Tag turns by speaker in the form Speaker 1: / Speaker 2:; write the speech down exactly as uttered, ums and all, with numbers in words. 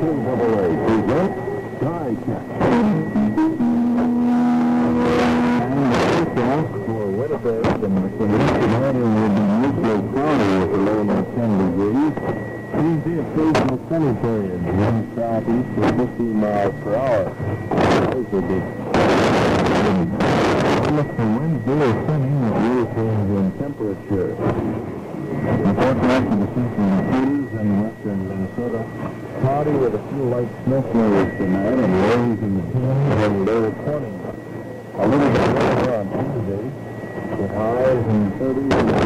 Speaker 1: K double A presents Die Catch. And the kickoff for Winnipeg and the Canadian Order will be neutral cloudy with a low of ten degrees. Tuesday, occasional sunny periods, wind southeast at fifteen miles per hour. Those are good. Look for Wednesday or sunny with little change in temperature. The forecast of the central Dakotas and western Minnesota. Cloudy with a few light snow flurries tonight and lows in the teens and low twenties. A little bit warmer on Tuesday with highs in the thirties and